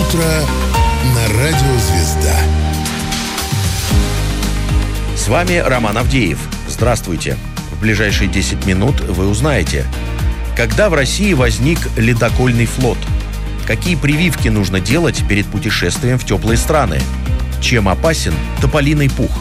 утро на Радио Звезда. С вами Роман Авдеев. Здравствуйте. В ближайшие 10 минут вы узнаете, когда в России возник ледокольный флот, какие прививки нужно делать перед путешествием в теплые страны, чем опасен тополиный пух.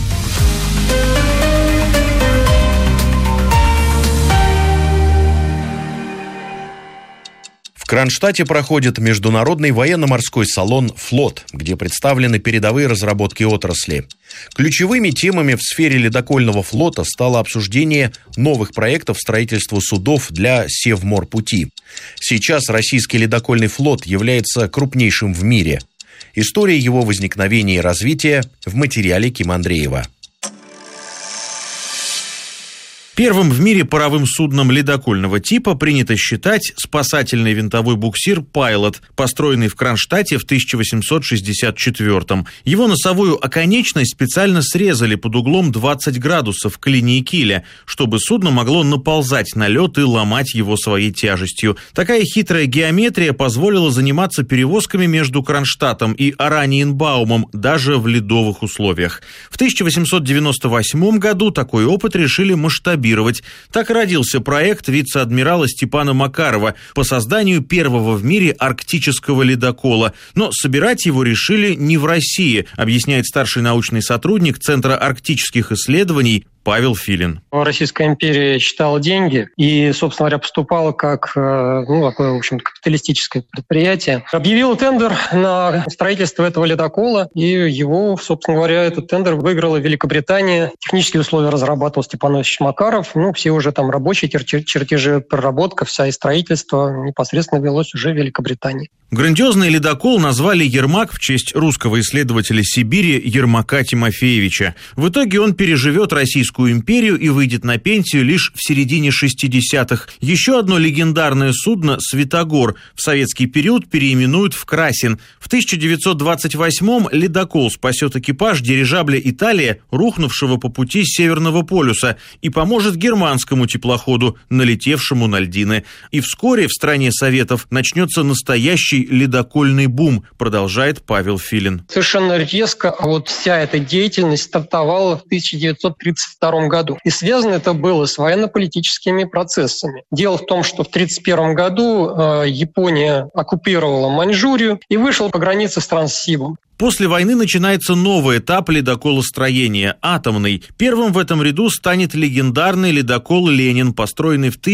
В Кронштадте проходит международный военно-морской салон «Флот», где представлены передовые разработки отрасли. Ключевыми темами в сфере ледокольного флота стало обсуждение новых проектов строительства судов для Севморпути. Сейчас российский ледокольный флот является крупнейшим в мире. История его возникновения и развития в материале Кима Андреева. Первым в мире паровым судном ледокольного типа принято считать спасательный винтовой буксир «Пайлот», построенный в Кронштадте в 1864-м. Его носовую оконечность специально срезали под углом 20 градусов к линии киля, чтобы судно могло наползать на лед и ломать его своей тяжестью. Такая хитрая геометрия позволила заниматься перевозками между Кронштадтом и Ораниенбаумом даже в ледовых условиях. В 1898 году такой опыт решили масштабировать. Так родился проект вице-адмирала Степана Макарова по созданию первого в мире арктического ледокола. Но собирать его решили не в России, объясняет старший научный сотрудник Центра арктических исследований Павел Филин. Российская империя считала деньги и, собственно говоря, поступала как такое, в общем-то, капиталистическое предприятие. Объявила тендер на строительство этого ледокола, и его, собственно говоря, этот тендер выиграла Великобритания. Технические условия разрабатывал Степан Иванович Макаров. Все уже там рабочие чертежи, проработка, вся и строительство непосредственно велось уже в Великобритании. Грандиозный ледокол назвали «Ермак» в честь русского исследователя Сибири Ермака Тимофеевича. В итоге он переживет Российскую империю и выйдет на пенсию лишь в середине 60-х. Еще одно легендарное судно «Святогор» в советский период переименуют в «Красин». В 1928-м ледокол спасет экипаж дирижабля «Италия», рухнувшего по пути Северного полюса, и поможет германскому теплоходу, налетевшему на льдины. И вскоре в стране Советов начнется настоящий ледокольный бум, продолжает Павел Филин. Совершенно резко вся эта деятельность стартовала в 1932 году. И связано это было с военно-политическими процессами. Дело в том, что в 1931 году Япония оккупировала Маньчжурию и вышла по границе стран с Сибом. После войны начинается новый этап ледоколостроения – атомный. Первым в этом ряду станет легендарный ледокол «Ленин», построенный в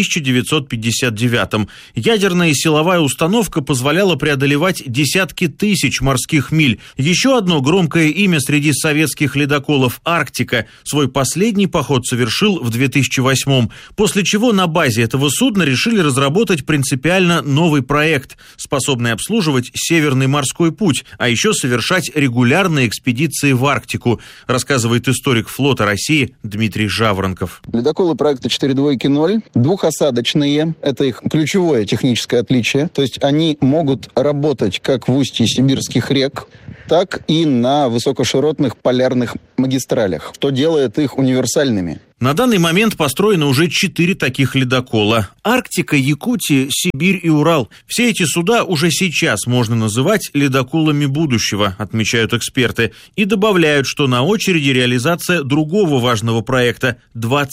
1959-м. Ядерная и силовая установка позволяла преодолевать десятки тысяч морских миль. Еще одно громкое имя среди советских ледоколов – «Арктика». Свой последний поход совершил в 2008-м, после чего на базе этого судна решили разработать принципиально новый проект, способный обслуживать Северный морской путь, а еще совершать регулярные экспедиции в Арктику, рассказывает историк флота России Дмитрий Жаворонков. Ледоколы проекта 4.0 двухосадочные. Это их ключевое техническое отличие. То есть они могут работать как в устье сибирских рек, так и на высокоширотных полярных магистралях, что делает их универсальными. На данный момент построено уже 4 таких ледокола. Арктика, Якутия, Сибирь и Урал. Все эти суда уже сейчас можно называть ледоколами будущего, отмечают эксперты. И добавляют, что на очереди реализация другого важного проекта –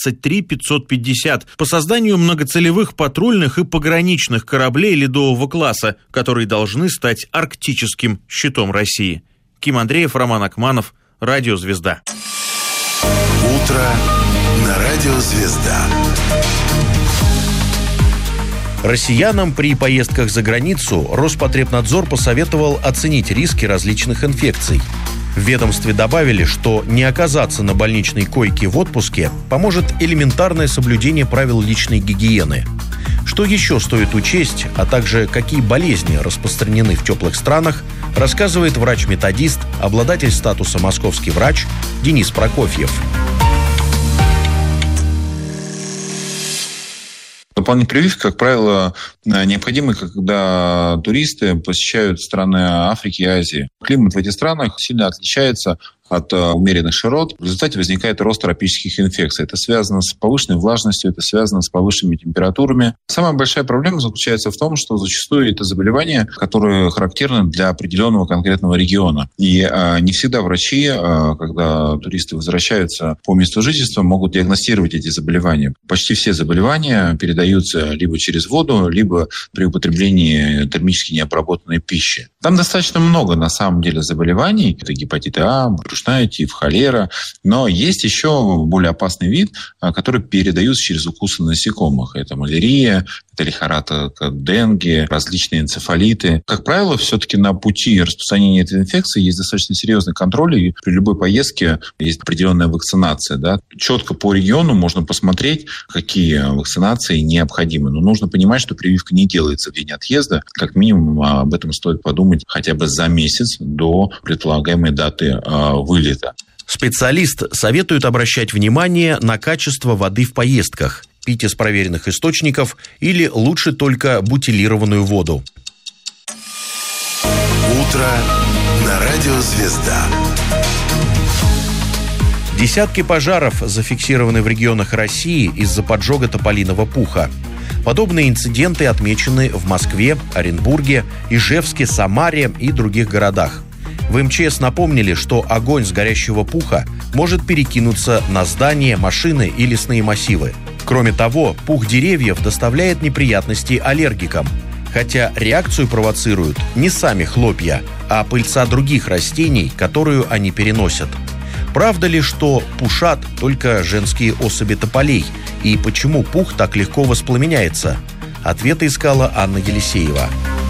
23550 по созданию многоцелевых патрульных и пограничных кораблей ледового класса, которые должны стать арктическим щитом России. Ким Андреев, Роман Акманов, Радио Звезда. Утро на Радио Звезда. Россиянам при поездках за границу Роспотребнадзор посоветовал оценить риски различных инфекций. В ведомстве добавили, что не оказаться на больничной койке в отпуске поможет элементарное соблюдение правил личной гигиены. Что еще стоит учесть, а также какие болезни распространены в теплых странах, рассказывает врач-методист, обладатель статуса «Московский врач» Денис Прокофьев. Дополнительные прививки, как правило, необходимы, когда туристы посещают страны Африки и Азии. Климат в этих странах сильно отличается от умеренных широт. В результате возникает рост тропических инфекций. Это связано с повышенной влажностью, это связано с повышенными температурами. Самая большая проблема заключается в том, что зачастую это заболевания, которые характерны для определенного конкретного региона. И не всегда врачи, когда туристы возвращаются по месту жительства, могут диагностировать эти заболевания. Почти все заболевания передаются либо через воду, либо при употреблении термически необработанной пищи. Там достаточно много, на самом деле, заболеваний. Это гепатит А, брюшная тиф, холера. Но есть еще более опасный вид, который передается через укусы насекомых. Это малярия, это лихорадка денге, различные энцефалиты. Как правило, все-таки на пути распространения этой инфекции есть достаточно серьезный контроль, и при любой поездке есть определенная вакцинация. Да? Четко по региону можно посмотреть, какие вакцинации необходимы. Но нужно понимать, что прививка не делается в день отъезда. Как минимум об этом стоит подумать хотя бы за месяц до предполагаемой даты вылета. Специалист советует обращать внимание на качество воды в поездках, пить из проверенных источников или лучше только бутилированную воду. Утро на радио «Звезда». Десятки пожаров зафиксированы в регионах России из-за поджога тополиного пуха. Подобные инциденты отмечены в Москве, Оренбурге, Ижевске, Самаре и других городах. В МЧС напомнили, что огонь с горящего пуха может перекинуться на здания, машины и лесные массивы. Кроме того, пух деревьев доставляет неприятности аллергикам. Хотя реакцию провоцируют не сами хлопья, а пыльца других растений, которую они переносят. Правда ли, что пушат только женские особи тополей? И почему пух так легко воспламеняется? Ответы искала Анна Елисеева.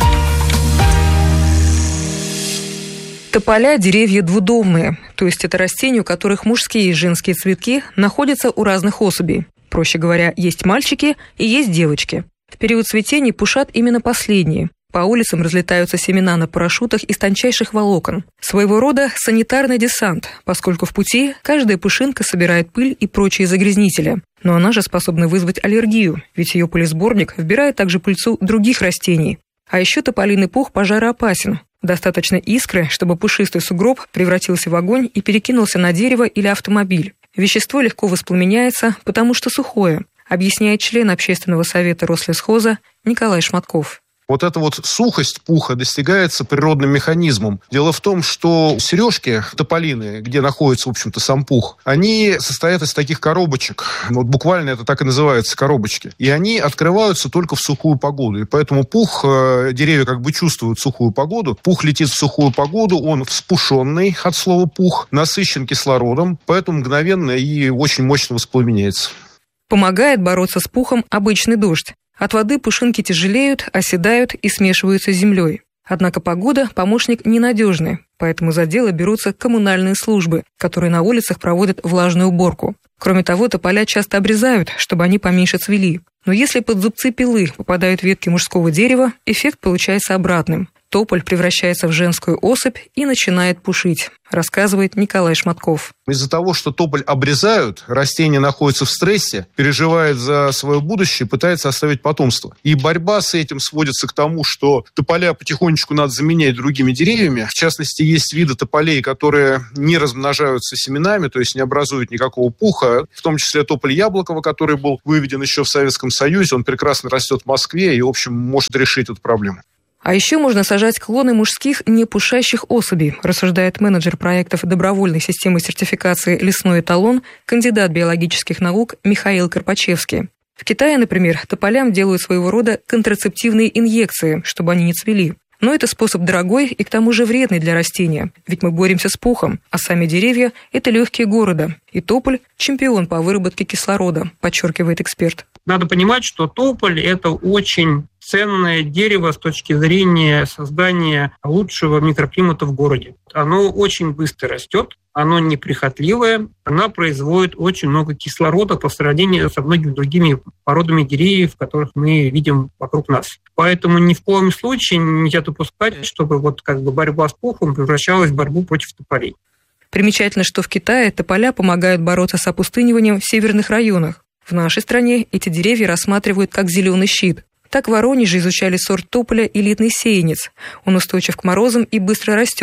Тополя – деревья двудомные, то есть это растения, у которых мужские и женские цветки находятся у разных особей. Проще говоря, есть мальчики и есть девочки. В период цветения пушат именно последние. По улицам разлетаются семена на парашютах из тончайших волокон. Своего рода санитарный десант, поскольку в пути каждая пушинка собирает пыль и прочие загрязнители. Но она же способна вызвать аллергию, ведь ее пылесборник вбирает также пыльцу других растений. А еще тополиный пух пожароопасен. Достаточно искры, чтобы пушистый сугроб превратился в огонь и перекинулся на дерево или автомобиль. Вещество легко воспламеняется, потому что сухое, объясняет член Общественного совета Рослесхоза Николай Шматков. Вот эта вот сухость пуха достигается природным механизмом. Дело в том, что сережки тополиные, где находится, в общем-то, сам пух, они состоят из таких коробочек. Вот буквально это так и называется, коробочки. И они открываются только в сухую погоду. И поэтому пух, деревья как бы чувствуют сухую погоду. Пух летит в сухую погоду, он вспушенный от слова пух, насыщен кислородом, поэтому мгновенно и очень мощно воспламеняется. Помогает бороться с пухом обычный дождь. От воды пушинки тяжелеют, оседают и смешиваются с землей. Однако погода – помощник ненадежный, поэтому за дело берутся коммунальные службы, которые на улицах проводят влажную уборку. Кроме того, тополя часто обрезают, чтобы они поменьше цвели. Но если под зубцы пилы попадают ветки мужского дерева, эффект получается обратным. Тополь превращается в женскую особь и начинает пушить, рассказывает Николай Шматков. Из-за того, что тополь обрезают, растение находится в стрессе, переживает за свое будущее, пытается оставить потомство. И борьба с этим сводится к тому, что тополя потихонечку надо заменять другими деревьями. В частности, есть виды тополей, которые не размножаются семенами, то есть не образуют никакого пуха, в том числе тополь Яблокова, который был выведен еще в Советском Союзе. Он прекрасно растет в Москве и, в общем, может решить эту проблему. А еще можно сажать клоны мужских непушащих особей, рассуждает менеджер проектов добровольной системы сертификации «Лесной эталон», кандидат биологических наук Михаил Карпачевский. В Китае, например, тополям делают своего рода контрацептивные инъекции, чтобы они не цвели. Но это способ дорогой и к тому же вредный для растения, ведь мы боремся с пухом, а сами деревья – это легкие города. И тополь – чемпион по выработке кислорода, подчеркивает эксперт. Надо понимать, что тополь – это очень ценное дерево с точки зрения создания лучшего микроклимата в городе. Оно очень быстро растет, оно неприхотливое, оно производит очень много кислорода по сравнению со многими другими породами деревьев, которых мы видим вокруг нас. Поэтому ни в коем случае нельзя допускать, чтобы борьба с пухом превращалась в борьбу против тополей. Примечательно, что в Китае тополя помогают бороться с опустыниванием в северных районах. В нашей стране эти деревья рассматривают как зеленый щит. Так в Воронеже изучали сорт тополя элитный сеянец. Он устойчив к морозам и быстро растет.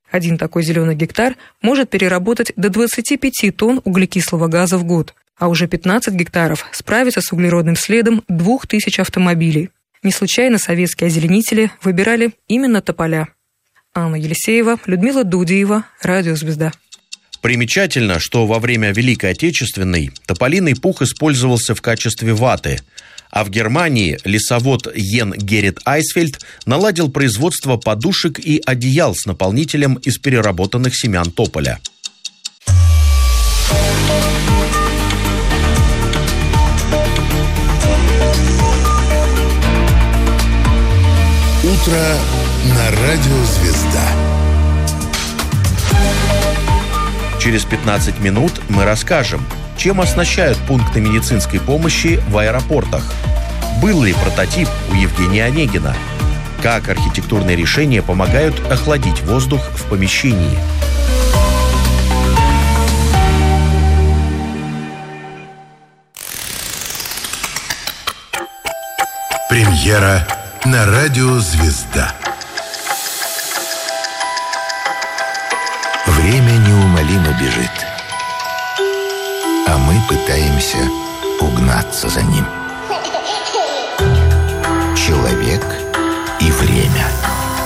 Один такой зеленый гектар может переработать до 25 тонн углекислого газа в год, а уже 15 гектаров справятся с углеродным следом 2000 автомобилей. Не случайно советские озеленители выбирали именно тополя. Анна Елисеева, Людмила Дудиева, Радио «Звезда». Примечательно, что во время Великой Отечественной тополиный пух использовался в качестве ваты, а в Германии лесовод Йен Геррит Айсфельд наладил производство подушек и одеял с наполнителем из переработанных семян тополя. Утро на радио «Звезда». Через 15 минут мы расскажем, чем оснащают пункты медицинской помощи в аэропортах. Был ли прототип у Евгения Онегина? Как архитектурные решения помогают охладить воздух в помещении? Премьера на радио «Звезда». Время неумолимо бежит, а мы пытаемся угнаться за ним. Человек и время.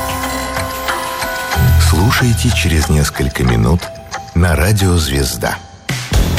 Слушайте через несколько минут на радио «Звезда».